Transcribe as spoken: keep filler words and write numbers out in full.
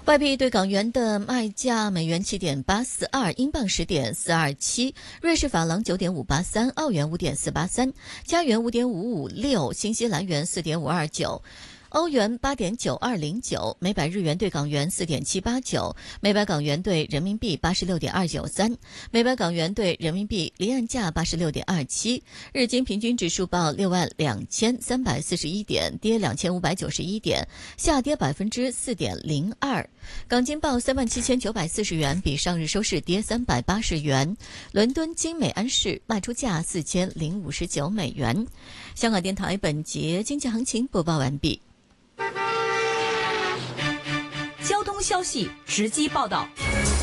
外币对港元的卖价：美元七点八四二，英镑十点四二七，瑞士法郎九点五八三，澳元五点四八三，加元五点五五六，新西兰元四点五二九。欧元八点九二零九，每百日元对港元四点七八九，每百港元对人民币八十六点二九三，每百港元对人民币离岸价八十六点二七。日经平均指数报六万两千三百四十一点，跌两千五百九十一点，下跌百分之四点零二。港金报三万七千九百四十元，比上日收市跌三百八十元。伦敦金美安士卖出价四千零五十九美元。香港电台本节经济行情播报完毕。 交通消息直击报道。